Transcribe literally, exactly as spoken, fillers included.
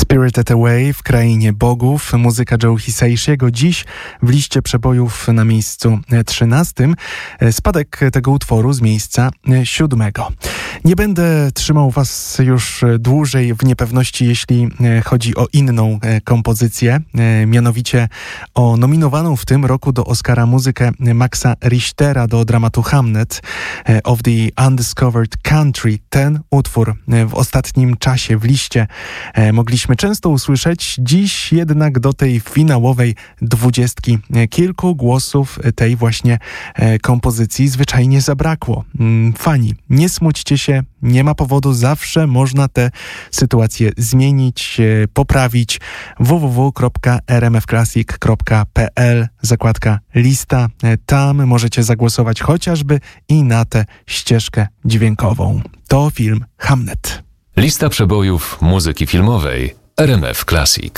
Spirited Away w krainie bogów, muzyka Joe Hisaishiego. Dziś w liście przebojów na miejscu trzynastym. Spadek tego utworu z miejsca siódmego. Nie będę trzymał was już dłużej w niepewności, jeśli chodzi o inną kompozycję, mianowicie o nominowaną w tym roku do Oscara muzykę Maxa Richtera do dramatu Hamnet of the Undiscovered Country. Ten utwór w ostatnim czasie w liście mogliśmy często usłyszeć. Dziś jednak do tej finałowej dwudziestki kilku głosów tej właśnie kompozycji zwyczajnie zabrakło. Fani, nie smućcie się, nie ma powodu, zawsze można tę sytuację zmienić, poprawić. w w w kropka r m f classic kropka p l, zakładka lista. Tam możecie zagłosować chociażby i na tę ścieżkę dźwiękową. To film Hamnet. Lista przebojów muzyki filmowej R M F Classic.